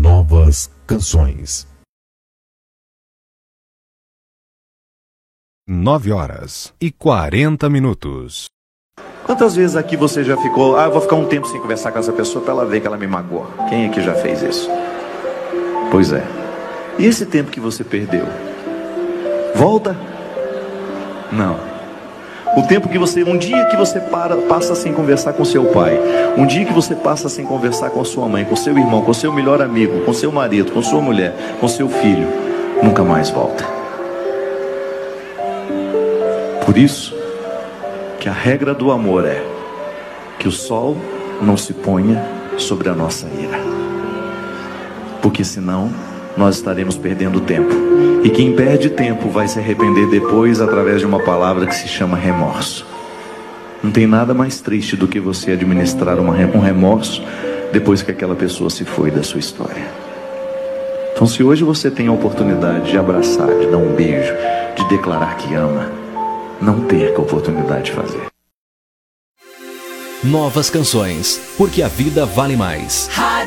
Novas canções. 9h40. Quantas vezes aqui você já ficou, eu vou ficar um tempo sem conversar com essa pessoa para ela ver que ela me magoou? Quem aqui já fez isso? Pois é. E esse tempo que você perdeu? Volta? Não. O tempo que você, um dia que você passa sem conversar com seu pai, um dia que você passa sem conversar com a sua mãe, com seu irmão, com seu melhor amigo, com seu marido, com sua mulher, com seu filho, nunca mais volta. Por isso que a regra do amor é que o sol não se ponha sobre a nossa ira, porque senão nós estaremos perdendo tempo, e quem perde tempo vai se arrepender depois através de uma palavra que se chama remorso. Não tem nada mais triste do que você administrar um remorso depois que aquela pessoa se foi da sua história. Então, se hoje você tem a oportunidade de abraçar, de dar um beijo, de declarar que ama, não perca a oportunidade de fazer. Novas canções, porque a vida vale mais.